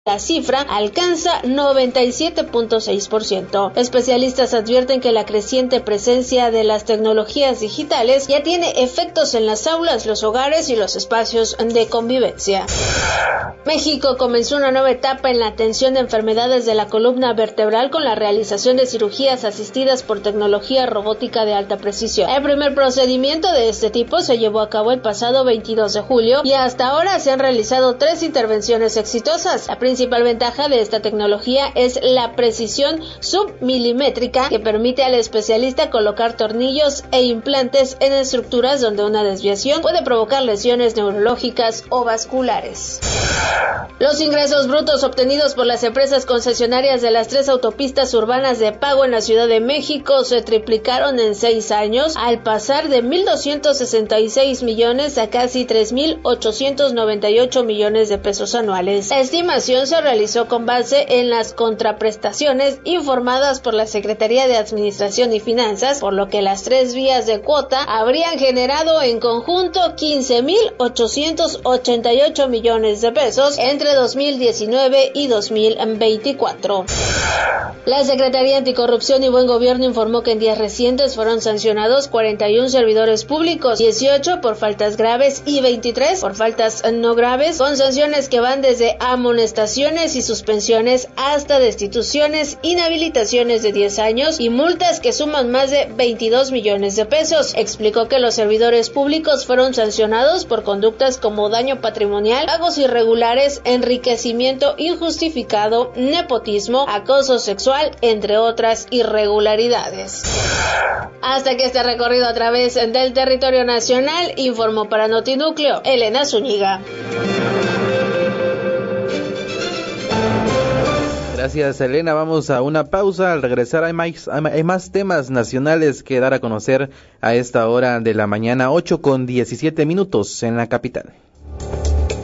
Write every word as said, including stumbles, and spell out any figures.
La cifra alcanza noventa y siete punto seis por ciento. Especialistas advierten que la creciente presencia de las tecnologías digitales ya tiene efectos en las aulas, los hogares y los espacios de convivencia. México comenzó una nueva etapa en la atención de enfermedades de la columna vertebral con la realización de cirugías asistidas por tecnología robótica de alta precisión. El primer procedimiento de este tipo se llevó a cabo el pasado veintidós de julio y hasta ahora se han realizado tres intervenciones exitosas. La principal ventaja de esta tecnología es la precisión submilimétrica que permite al especialista colocar tornillos e implantes en estructuras donde una desviación puede provocar lesiones neurológicas o vasculares. Los ingresos brutos obtenidos por las empresas concesionarias de las tres autopistas urbanas de pago en la Ciudad de México se triplicaron en seis años al pasar de mil doscientos sesenta y seis millones a casi tres mil ochocientos noventa y ocho millones de pesos anuales. La estimación se realizó con base en las contraprestaciones informadas por la Secretaría de Administración y Finanzas, por lo que las tres vías de cuota habrían generado en conjunto quince mil ochocientos ochenta y ocho millones de pesos entre dos mil diecinueve y dos mil veinticuatro. La Secretaría Anticorrupción y Buen Gobierno informó que en días recientes fueron sancionados cuarenta y uno servidores públicos, dieciocho por faltas graves y veintitrés por faltas no graves, con sanciones que van desde amonestaciones y suspensiones hasta destituciones, inhabilitaciones de diez años y multas que suman más de veintidós millones de pesos. Explicó que los servidores públicos fueron sancionados por conductas como daño patrimonial, pagos irregulares, enriquecimiento injustificado, nepotismo, acoso sexual, entre otras irregularidades. Hasta que este recorrido a través del territorio nacional, informó para Notinúcleo Elena Zúñiga. Gracias, Elena. Vamos a una pausa. Al regresar hay más, hay más temas nacionales que dar a conocer a esta hora de la mañana, ocho con diecisiete minutos en la capital.